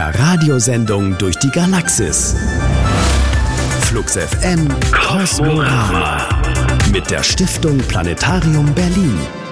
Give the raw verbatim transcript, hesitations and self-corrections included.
einer Radiosendung durch die Galaxis. Flux F M Kosmorama mit der Stiftung Planetarium Berlin.